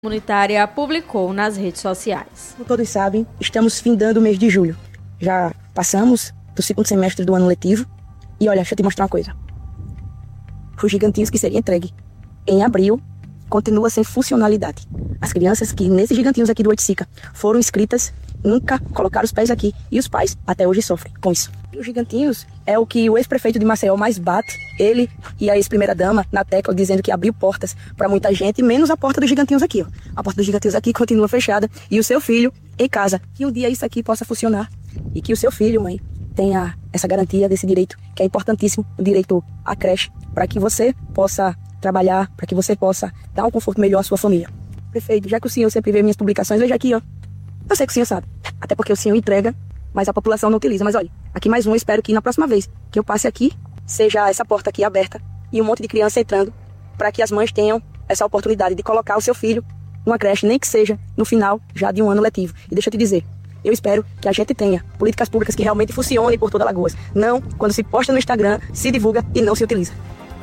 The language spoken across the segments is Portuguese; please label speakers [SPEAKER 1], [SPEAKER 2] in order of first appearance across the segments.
[SPEAKER 1] Comunitária publicou nas redes sociais.
[SPEAKER 2] Como todos sabem, estamos findando o mês de julho. Já passamos do segundo semestre do ano letivo. E olha, deixa eu te mostrar uma coisa. Os gigantinhos que seriam entregue em abril continua sem funcionalidade. As crianças que nesses gigantinhos aqui do Oiticica foram inscritas nunca colocaram os pés aqui. E os pais até hoje sofrem com isso. E os gigantinhos é o que o ex-prefeito de Maceió mais bate, ele e a ex-primeira-dama, na tecla, dizendo que abriu portas para muita gente, menos a porta dos gigantinhos aqui. Ó. A porta dos gigantinhos aqui continua fechada e o seu filho em casa. Que um dia isso aqui possa funcionar e que o seu filho, mãe, tenha essa garantia desse direito, que é importantíssimo, o direito à creche, para que você possa trabalhar, para que você possa dar um conforto melhor à sua família. Prefeito, já que o senhor sempre vê minhas publicações, veja aqui, ó. Eu sei que o senhor sabe, até porque o senhor entrega, mas a população não utiliza. Mas olha, aqui mais um, eu espero que na próxima vez que eu passe aqui, seja essa porta aqui aberta e um monte de criança entrando, para que as mães tenham essa oportunidade de colocar o seu filho numa creche, nem que seja no final já de um ano letivo. E deixa eu te dizer, eu espero que a gente tenha políticas públicas que realmente funcionem por toda Alagoas. Não quando se posta no Instagram, se divulga e não se utiliza.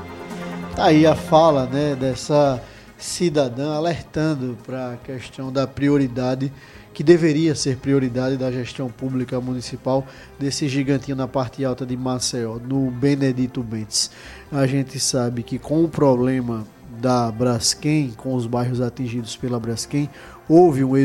[SPEAKER 3] Tá aí a fala, né, dessa cidadã alertando para a questão da prioridade, que deveria ser prioridade da gestão pública municipal desse gigantinho na parte alta de Maceió, no Benedito Bentes. A gente sabe que com o problema da Braskem, com os bairros atingidos pela Braskem, houve um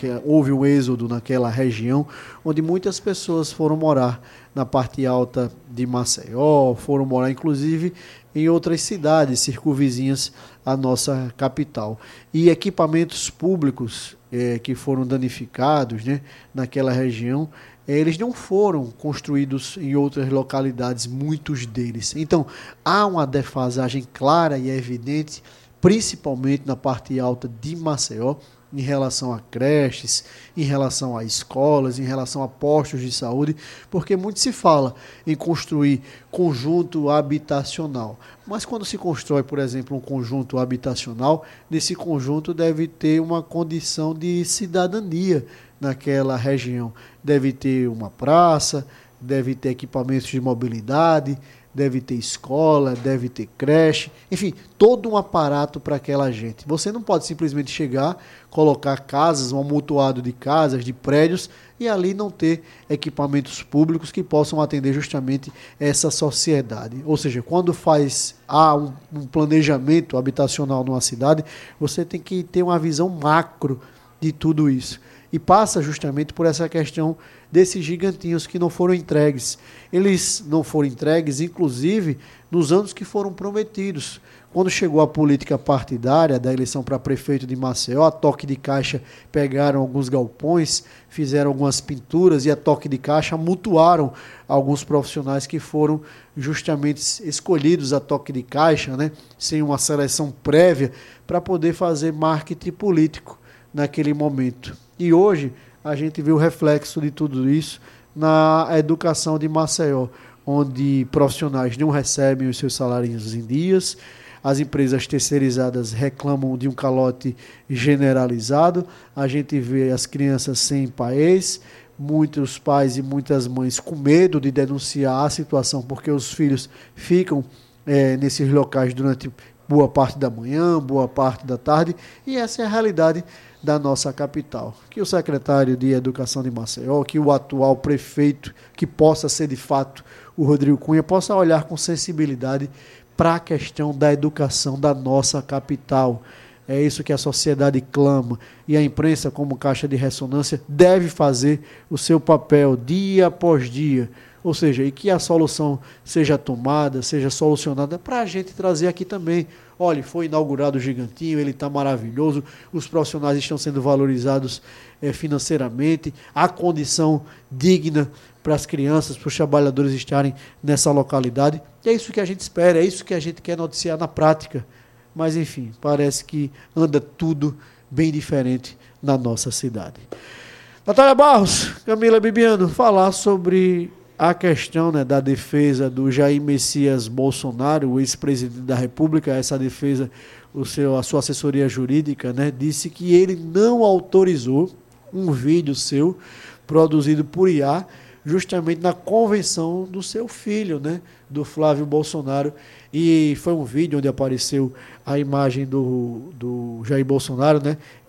[SPEAKER 3] êxodo naquela região, onde muitas pessoas foram morar na parte alta de Maceió, foram morar inclusive em outras cidades circunvizinhas à nossa capital. E equipamentos públicos que foram danificados, né, naquela região, eles não foram construídos em outras localidades, muitos deles. Então, há uma defasagem clara e evidente, principalmente na parte alta de Maceió, em relação a creches, em relação a escolas, em relação a postos de saúde, porque muito se fala em construir conjunto habitacional. Mas quando se constrói, por exemplo, um conjunto habitacional, nesse conjunto deve ter uma condição de cidadania naquela região. Deve ter uma praça, deve ter equipamentos de mobilidade, deve ter escola, deve ter creche, enfim, todo um aparato para aquela gente. Você não pode simplesmente chegar, colocar casas, um amontoado de casas, de prédios, e ali não ter equipamentos públicos que possam atender justamente essa sociedade. Ou seja, quando há um planejamento habitacional numa cidade, você tem que ter uma visão macro de tudo isso. E passa justamente por essa questão desses gigantinhos que não foram entregues. Eles não foram entregues, inclusive, nos anos que foram prometidos. Quando chegou a política partidária da eleição para prefeito de Maceió, a toque de caixa pegaram alguns galpões, fizeram algumas pinturas e a toque de caixa mutuaram alguns profissionais que foram justamente escolhidos a toque de caixa, né, sem uma seleção prévia, para poder fazer marketing político naquele momento. E hoje a gente vê o reflexo de tudo isso na educação de Maceió, onde profissionais não recebem os seus salários em dias, as empresas terceirizadas reclamam de um calote generalizado, a gente vê as crianças sem pais, muitos pais e muitas mães com medo de denunciar a situação, porque os filhos ficam nesses locais durante boa parte da manhã, boa parte da tarde, e essa é a realidade da nossa capital. Que o secretário de Educação de Maceió, que o atual prefeito, que possa ser de fato o Rodrigo Cunha, possa olhar com sensibilidade para a questão da educação da nossa capital. É isso que a sociedade clama, e a imprensa, como caixa de ressonância, deve fazer o seu papel dia após dia. Ou seja, e que a solução seja tomada, seja solucionada para a gente trazer aqui também. Olha, foi inaugurado o Gigantinho, ele está maravilhoso, os profissionais estão sendo valorizados financeiramente, há condição digna para as crianças, para os trabalhadores estarem nessa localidade. E é isso que a gente espera, é isso que a gente quer noticiar na prática. Mas, enfim, parece que anda tudo bem diferente na nossa cidade. Natália Barros, Camila Bibiano, falar sobre a questão, né, da defesa do Jair Messias Bolsonaro, o ex-presidente da República. Essa defesa, a sua assessoria jurídica, né, disse que ele não autorizou um vídeo seu produzido por IA justamente na convenção do seu filho, né, do Flávio Bolsonaro. E foi um vídeo onde apareceu a imagem do Jair Bolsonaro, né,